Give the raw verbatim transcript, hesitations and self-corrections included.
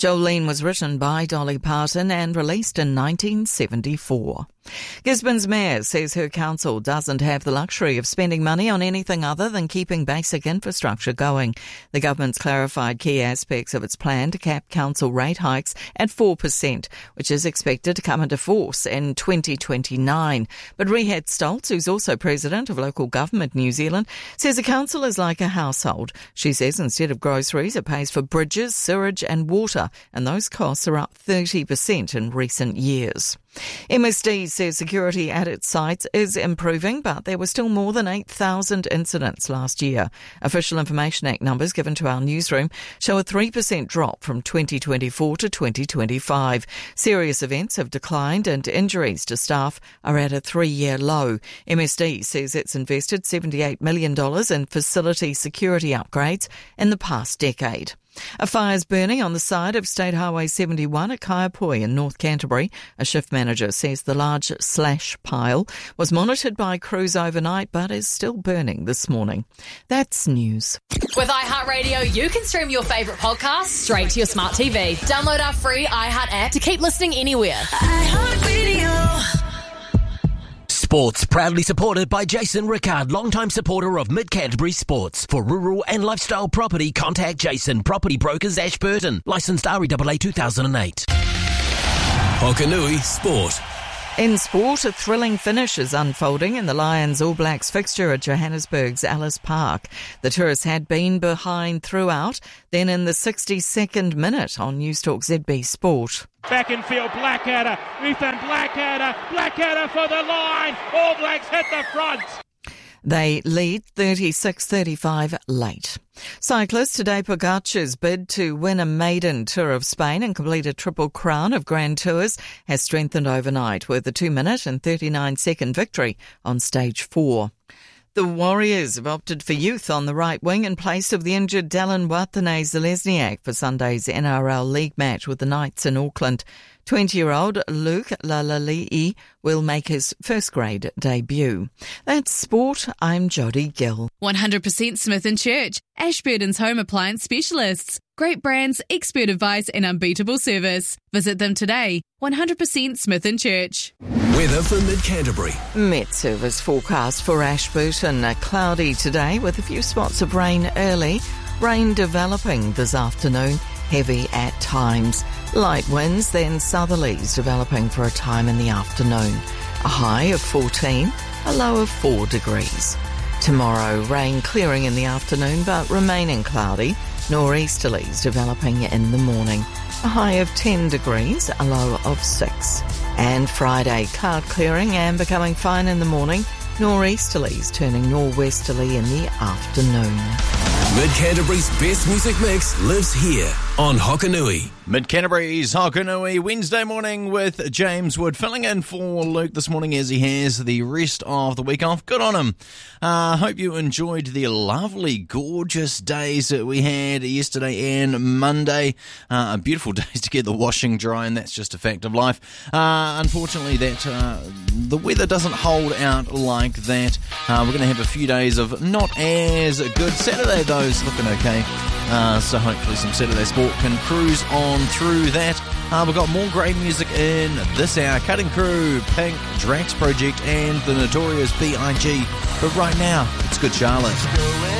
Jolene was written by Dolly Parton and released in nineteen seventy-four. Gisborne's mayor says her council doesn't have the luxury of spending money on anything other than keeping basic infrastructure going. The government's clarified key aspects of its plan to cap council rate hikes at four percent, which is expected to come into force in twenty twenty-nine. But Rihad Stoltz, who's also president of Local Government New Zealand, says a council is like a household. She says instead of groceries, it pays for bridges, sewerage and water, and those costs are up thirty percent in recent years. M S D says security at its sites is improving, but there were still more than eight thousand incidents last year. Official Information Act numbers given to our newsroom show a three percent drop from twenty twenty-four to twenty twenty-five. Serious events have declined and injuries to staff are at a three-year low. M S D says it's invested seventy-eight million dollars in facility security upgrades in the past decade. A fire's burning on the side of State Highway seventy-one at Kaiapoi in North Canterbury. A shift manager says the large slash pile was monitored by crews overnight but is still burning this morning. That's news. With iHeartRadio, you can stream your favourite podcasts straight to your smart T V. Download our free iHeart app to keep listening anywhere. iHeartRadio. Sports, proudly supported by Jason Rickard, longtime supporter of Mid-Canterbury Sports. For rural and lifestyle property, contact Jason, Property Brokers, Ashburton. Licensed R E A A two thousand eight. Hokanui Sport. In sport, a thrilling finish is unfolding in the Lions All Blacks fixture at Johannesburg's Ellis Park. The tourists had been behind throughout, then in the sixty-second minute on Newstalk Z B Sport. Back in field, Blackadder, Ethan Blackadder, Blackadder for the line, All Blacks hit the front. They lead thirty-six thirty-five late. Cyclist Tadej Pogacar's bid to win a maiden Tour of Spain and complete a triple crown of Grand Tours has strengthened overnight with a two minute and thirty-nine second victory on stage four. The Warriors have opted for youth on the right wing in place of the injured Dallin Watene-Zelezniak for Sunday's N R L League match with the Knights in Auckland. twenty-year-old Luke Lalali'i will make his first-grade debut. That's sport. I'm Jodie Gill. one hundred percent Smith and Church, Ashburton's home appliance specialists. Great brands, expert advice and unbeatable service. Visit them today. one hundred percent Smith and Church. Weather for Mid-Canterbury. Met Service forecast for Ashburton. Cloudy today with a few spots of rain early. Rain developing this afternoon. Heavy at times. Light winds, then southerlies developing for a time in the afternoon. A high of fourteen, a low of four degrees. Tomorrow, rain clearing in the afternoon but remaining cloudy. Nor'easterlies developing in the morning. A high of ten degrees, a low of six. And Friday, cloud clearing and becoming fine in the morning. Nor'easterlies turning nor'westerly in the afternoon. Mid-Canterbury's best music mix lives here on Hokanui. Mid-Canterbury's Hokanui Wednesday morning with James Wood filling in for Luke this morning as he has the rest of the week off. Good on him. I uh, hope you enjoyed the lovely, gorgeous days that we had yesterday and Monday. Uh, beautiful days to get the washing dry, and that's just a fact of life. Uh, unfortunately, that uh, the weather doesn't hold out like that. Uh, we're going to have a few days of not as good. Saturday, though, is looking okay. Uh, so hopefully some Saturday sport can cruise on through that. Uh, we've got more great music in this hour. Cutting Crew, Pink, Drax Project and the Notorious B I G. But right now, it's Good Charlotte.